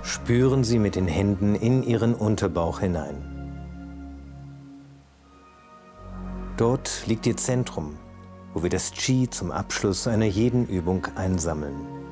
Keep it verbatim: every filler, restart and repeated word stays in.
Spüren Sie mit den Händen in Ihren Unterbauch hinein. Dort liegt Ihr Zentrum, wo wir das Qi zum Abschluss einer jeden Übung einsammeln.